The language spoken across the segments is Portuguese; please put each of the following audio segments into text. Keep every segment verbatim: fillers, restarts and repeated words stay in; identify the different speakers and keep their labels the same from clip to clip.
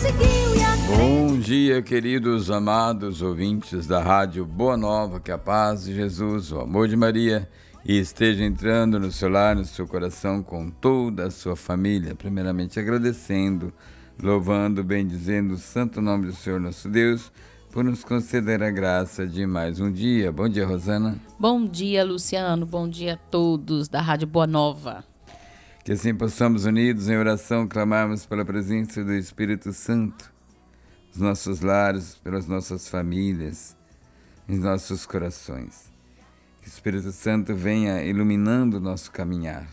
Speaker 1: conseguiu e a
Speaker 2: Bom dia, queridos amados ouvintes da Rádio Boa Nova, que a paz de Jesus, o amor de Maria esteja entrando no seu lar, no seu coração, com toda a sua família. Primeiramente agradecendo, louvando, bendizendo o santo nome do Senhor nosso Deus, por nos conceder a graça de mais um dia. Bom dia, Rosana.
Speaker 3: Bom dia, Luciano. Bom dia a todos da Rádio Boa Nova.
Speaker 2: Que assim possamos, unidos em oração, clamarmos pela presença do Espírito Santo nos nossos lares, pelas nossas famílias, em nossos corações. Que o Espírito Santo venha iluminando o nosso caminhar,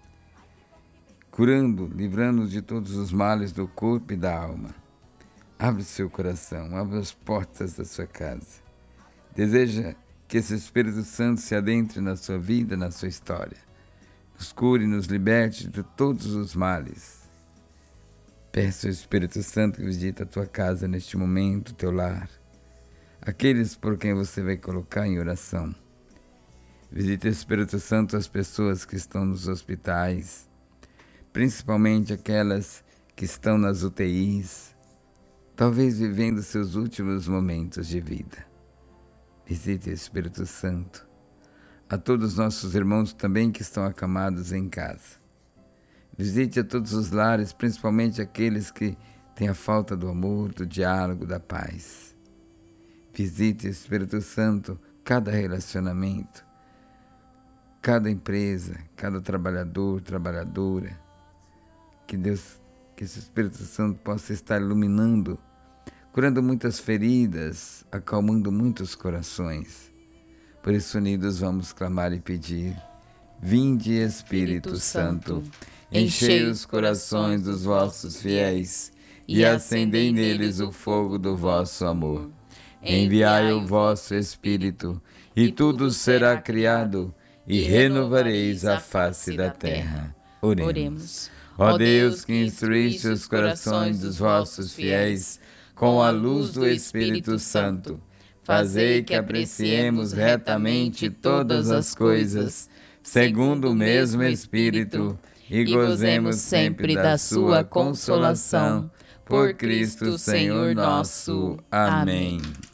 Speaker 2: curando, livrando-nos de todos os males do corpo e da alma. Abre seu coração, abre as portas da sua casa. Deseja que esse Espírito Santo se adentre na sua vida, na sua história. Nos cure, nos liberte de todos os males. Peça ao Espírito Santo que visite a tua casa neste momento, teu lar. Aqueles por quem você vai colocar em oração. Visite o Espírito Santo as pessoas que estão nos hospitais, principalmente aquelas que estão nas U T Is, talvez vivendo seus últimos momentos de vida. Visite o Espírito Santo a todos os nossos irmãos também que estão acamados em casa. Visite a todos os lares, principalmente aqueles que têm a falta do amor, do diálogo, da paz. Visite o Espírito Santo cada relacionamento, cada empresa, cada trabalhador, trabalhadora. Que Deus, que esse Espírito Santo possa estar iluminando, curando muitas feridas, acalmando muitos corações. Por isso, unidos, vamos clamar e pedir: vinde, Espírito Santo, enchei os corações dos vossos fiéis e acendei neles o fogo do vosso amor. Enviai o vosso Espírito, e tudo será criado, e renovareis a face da terra. Oremos. Ó Deus, que instruísse os corações dos vossos fiéis com a luz do Espírito Santo, fazei que apreciemos retamente todas as coisas, segundo o mesmo Espírito, e gozemos sempre da sua consolação. Por Cristo, Senhor nosso. Amém.